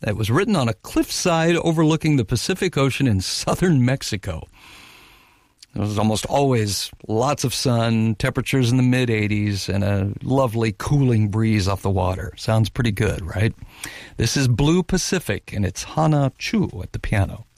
It was written on a cliffside overlooking the Pacific Ocean in southern Mexico. There was almost always lots of sun, temperatures in the mid-80s, and a lovely cooling breeze off the water. Sounds pretty good, right? This is Blue Pacific, and it's Hana Chu at the piano.